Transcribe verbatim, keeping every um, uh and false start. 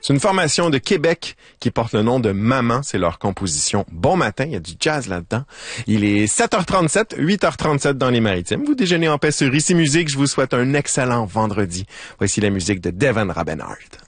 C'est une formation de Québec qui porte le nom de Maman. C'est leur composition Bon Matin. Il y a du jazz là-dedans. Il est sept heures trente-sept, huit heures trente-sept dans les Maritimes. Vous déjeunez en paix sur Ici Musique. Je vous souhaite un excellent vendredi. Voici la musique de Devon Rabenhart.